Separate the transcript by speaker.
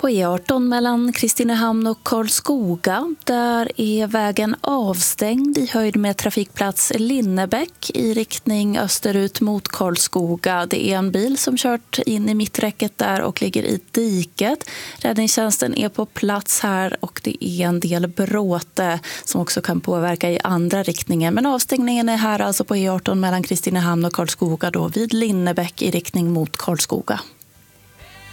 Speaker 1: På E18 mellan Kristinehamn och Karlskoga, där är vägen avstängd i höjd med trafikplats Linnebäck i riktning österut mot Karlskoga. Det är en bil som kört in i mitträcket där och ligger i diket. Räddningstjänsten är på plats här och det är en del bråte som också kan påverka i andra riktningar. Men avstängningen är här alltså på E18 mellan Kristinehamn och Karlskoga då vid Linnebäck i riktning mot Karlskoga.